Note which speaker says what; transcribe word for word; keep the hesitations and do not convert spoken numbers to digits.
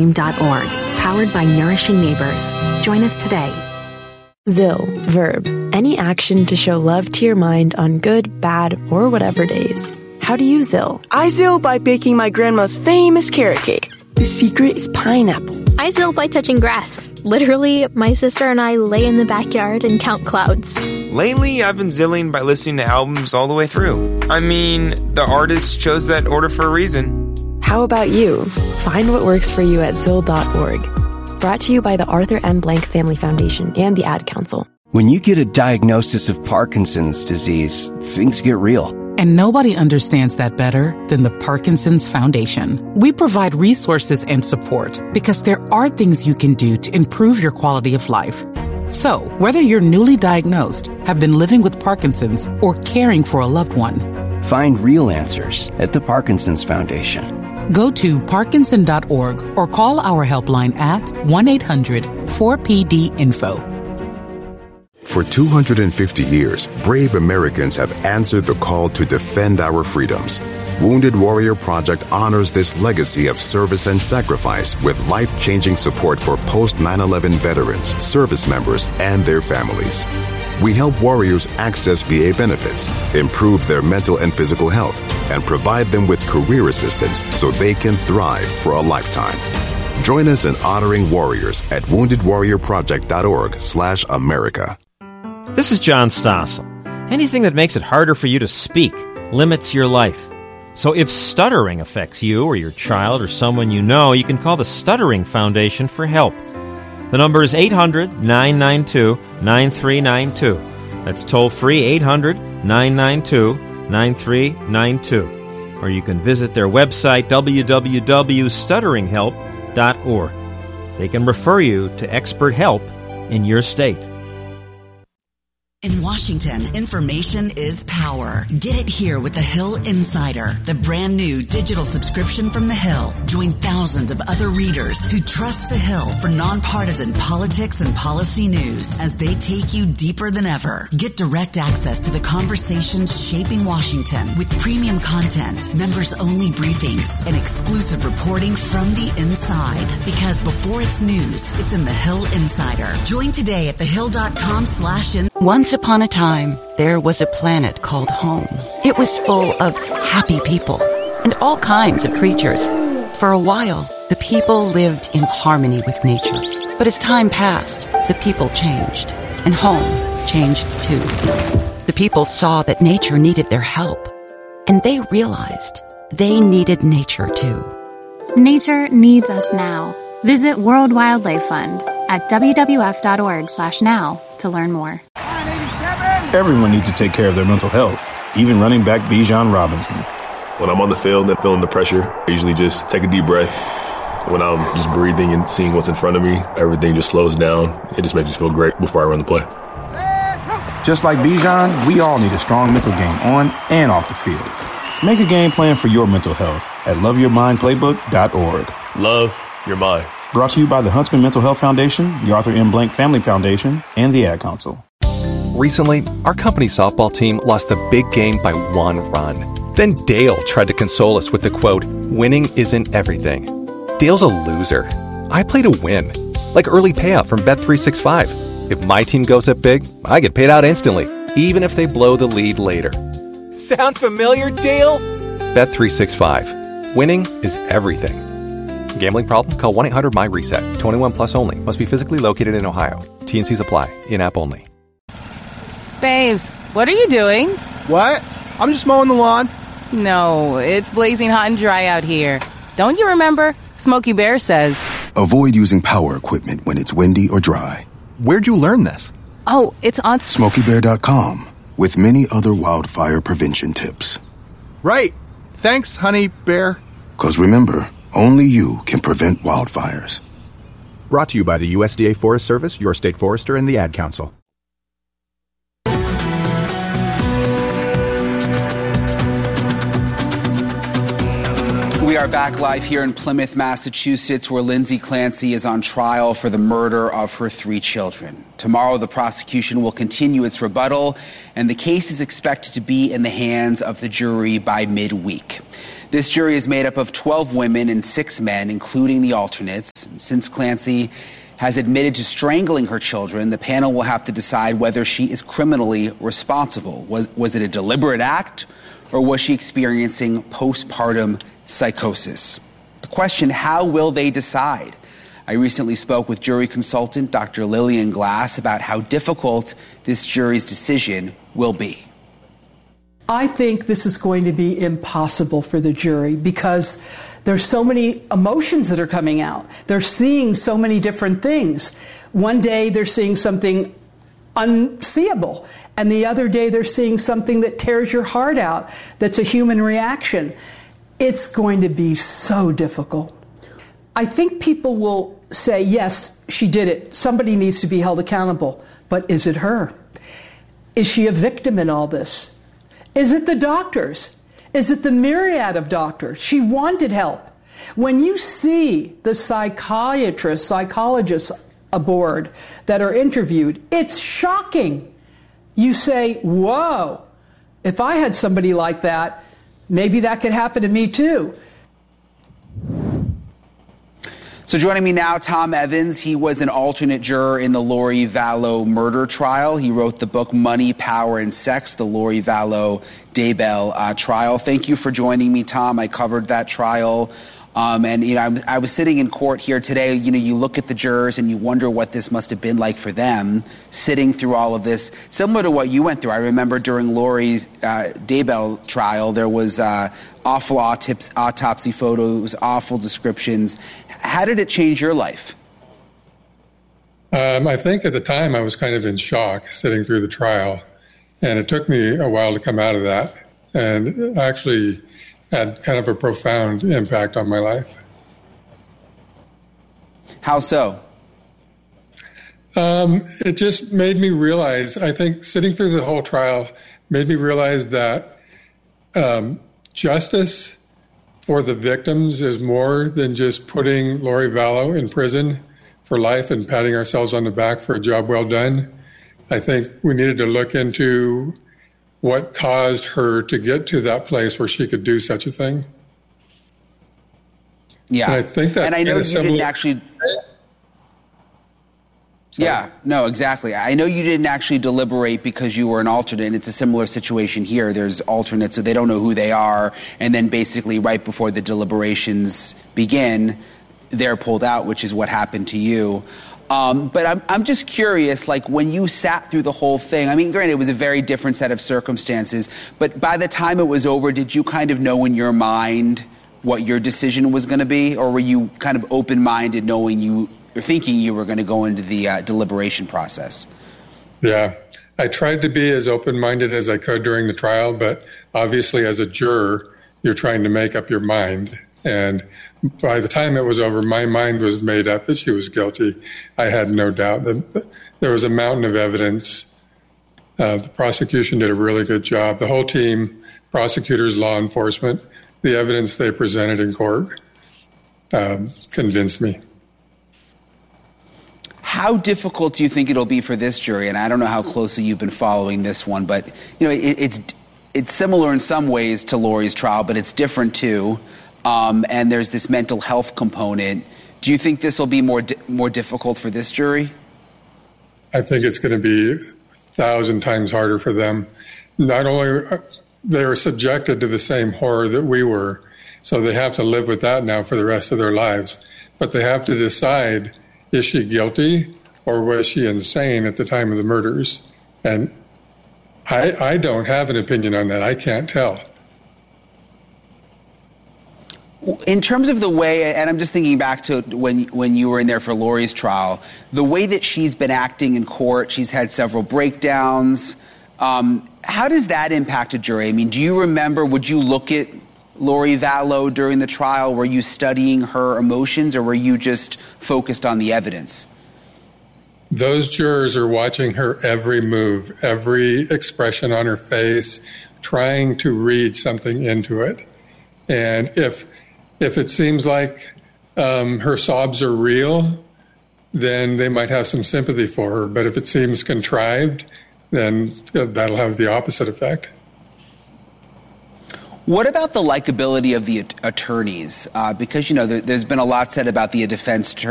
Speaker 1: dot org, powered by Nourishing Neighbors. Join us today.
Speaker 2: Zill, verb, any action to show love to your mind on good, bad, or whatever days. How do you Zill?
Speaker 3: I Zill by baking my grandma's famous carrot cake. The secret is pineapple.
Speaker 4: I Zill by touching grass. Literally, my sister and I lay in the backyard and count clouds.
Speaker 5: Lately, I've been Zilling by listening to albums all the way through. I mean, the artist chose that order for a reason.
Speaker 2: How about you? Find what works for you at zill dot org. Brought to you by the Arthur M. Blank Family Foundation and the Ad Council.
Speaker 6: When you get a diagnosis of Parkinson's disease, things get real.
Speaker 7: And nobody understands that better than the Parkinson's Foundation. We provide resources and support because there are things you can do to improve your quality of life. So, whether you're newly diagnosed, have been living with Parkinson's, or caring for a loved one,
Speaker 6: find real answers at the Parkinson's Foundation.
Speaker 7: Go to parkinson dot org or call our helpline at one eight hundred four P D info.
Speaker 8: For two hundred fifty years, brave Americans have answered the call to defend our freedoms. Wounded Warrior Project honors this legacy of service and sacrifice with life-changing support for post nine eleven veterans, service members, and their families. We help warriors access V A benefits, improve their mental and physical health, and provide them with career assistance so they can thrive for a lifetime. Join us in honoring warriors at wounded warrior project dot org slash America.
Speaker 9: This is John Stossel. Anything that makes it harder for you to speak limits your life. So if stuttering affects you or your child or someone you know, you can call the Stuttering Foundation for help. The number is eight hundred nine nine two nine three nine two. That's toll-free eight hundred nine nine two nine three nine two. Or you can visit their website, w w w dot stuttering help dot org. They can refer you to expert help in your state.
Speaker 10: In Washington, information is power. Get it here with The Hill Insider, the brand new digital subscription from The Hill. Join thousands of other readers who trust The Hill for nonpartisan politics and policy news as they take you deeper than ever. Get direct access to the conversations shaping Washington with premium content, members-only briefings, and exclusive reporting from the inside. Because before it's news, it's in The Hill Insider. Join today at thehill.com slash in.
Speaker 11: Once upon a time, there was a planet called home. It was full of happy people and all kinds of creatures. For a while, the people lived in harmony with nature. But as time passed, the people changed, and home changed too. The people saw that nature needed their help, and they realized they needed nature too.
Speaker 12: Nature needs us now. Visit World Wildlife Fund at w w f dot org slash now to learn more.
Speaker 13: Everyone needs to take care of their mental health, even running back Bijan Robinson.
Speaker 14: When I'm on the field and feeling the pressure, I usually just take a deep breath. When I'm just breathing and seeing what's in front of me, everything just slows down. It just makes me feel great before I run the play.
Speaker 13: Just like Bijan, we all need a strong mental game on and off the field. Make a game plan for your mental health at love your mind playbook dot org.
Speaker 14: Love your mind.
Speaker 13: Brought to you by the Huntsman Mental Health Foundation, the Arthur M. Blank Family Foundation, and the Ad Council.
Speaker 15: Recently, our company's softball team lost the big game by one run. Then Dale tried to console us with the quote, "Winning isn't everything." Dale's a loser. I play to win. Like early payout from Bet three sixty-five. If my team goes up big, I get paid out instantly, even if they blow the lead later. Sound familiar, Dale? Bet three sixty-five. Winning is everything. Gambling problem? Call one eight hundred M Y reset. twenty-one plus only. Must be physically located in Ohio. T N Cs apply. In-app only.
Speaker 16: Babes, what are you doing?
Speaker 17: What? I'm just mowing the lawn.
Speaker 16: No, it's blazing hot and dry out here. Don't you remember? Smokey Bear says,
Speaker 8: avoid using power equipment when it's windy or dry.
Speaker 17: Where'd you learn this?
Speaker 16: Oh, it's on
Speaker 8: smokey bear dot com with many other wildfire prevention tips.
Speaker 17: Right. Thanks, honey bear.
Speaker 8: Because remember, only you can prevent wildfires.
Speaker 17: Brought to you by the U S D A Forest Service, your state forester, and the Ad Council.
Speaker 18: We are back live here in Plymouth, Massachusetts, where Lindsay Clancy is on trial for the murder of her three children. Tomorrow, the prosecution will continue its rebuttal, and the case is expected to be in the hands of the jury by midweek. This jury is made up of twelve women and six men, including the alternates. And since Clancy has admitted to strangling her children, the panel will have to decide whether she is criminally responsible. Was, was it a deliberate act, or was she experiencing postpartum psychosis? The question, how will they decide? I recently spoke with jury consultant Doctor Lillian Glass about how difficult this jury's decision will be.
Speaker 19: I think this is going to be impossible for the jury because there's so many emotions that are coming out. They're seeing so many different things. One day they're seeing something unseeable, and the other day they're seeing something that tears your heart out, that's a human reaction. It's going to be so difficult. I think people will say, yes, she did it. Somebody needs to be held accountable. But is it her? Is she a victim in all this? Is it the doctors? Is it the myriad of doctors? She wanted help. When you see the psychiatrists, psychologists aboard that are interviewed, it's shocking. You say, whoa, if I had somebody like that, maybe that could happen to me too.
Speaker 18: So joining me now, Tom Evans. He was an alternate juror in the Lori Vallow murder trial. He wrote the book Money, Power, and Sex, the Lori Vallow Daybell uh, trial. Thank you for joining me, Tom. I covered that trial. Um, and, you know, I, I was sitting in court here today. You know, you look at the jurors and you wonder what this must have been like for them, sitting through all of this, similar to what you went through. I remember during Lori's uh, Daybell trial, there was uh, awful autops- autopsy photos, awful descriptions. How did it change your life?
Speaker 20: Um, I think at the time I was kind of in shock sitting through the trial, and it took me a while to come out of that, and it actually had kind of a profound impact on my life.
Speaker 18: How so?
Speaker 20: Um, it just made me realize, I think sitting through the whole trial made me realize that um, justice for the victims is more than just putting Lori Vallow in prison for life and patting ourselves on the back for a job well done. I think we needed to look into what caused her to get to that place where she could do such a thing.
Speaker 18: Yeah.
Speaker 20: And I think that
Speaker 18: and I know you didn't actually... Sorry. Yeah, no, exactly. I know you didn't actually deliberate because you were an alternate, and it's a similar situation here. There's alternates, so they don't know who they are, and then basically right before the deliberations begin, they're pulled out, which is what happened to you. Um, but I'm, I'm just curious, like, when you sat through the whole thing, I mean, granted, it was a very different set of circumstances, but by the time it was over, did you kind of know in your mind what your decision was going to be, or were you kind of open-minded knowing you... You're thinking you were going to go into the uh, deliberation process?
Speaker 20: Yeah, I tried to be as open-minded as I could during the trial, but obviously as a juror, you're trying to make up your mind. And by the time it was over, my mind was made up that she was guilty. I had no doubt that there was a mountain of evidence. Uh, the prosecution did a really good job. The whole team, prosecutors, law enforcement, the evidence they presented in court um, convinced me.
Speaker 18: How difficult do you think it'll be for this jury? And I don't know how closely you've been following this one, but you know, it, it's it's similar in some ways to Lori's trial, but it's different too. Um, and there's this mental health component. Do you think this will be more di- more difficult for this jury?
Speaker 20: I think it's going to be a thousand times harder for them. Not only are they were subjected to the same horror that we were, so they have to live with that now for the rest of their lives. But they have to decide: is she guilty, or was she insane at the time of the murders? And I, I don't have an opinion on that. I can't tell.
Speaker 18: In terms of the way, and I'm just thinking back to when when you were in there for Lori's trial, the way that she's been acting in court, she's had several breakdowns. Um, how does that impact a jury? I mean, do you remember, would you look at Lori Vallow during the trial? Were you studying her emotions, or were you just focused on the evidence?
Speaker 20: Those jurors are watching her every move, every expression on her face, trying to read something into it. And if if it seems like um, her sobs are real, then they might have some sympathy for her. But if it seems contrived, then that'll have the opposite effect.
Speaker 18: What about the likability of the at- attorneys? Uh, because, you know, there, there's been a lot said about the defense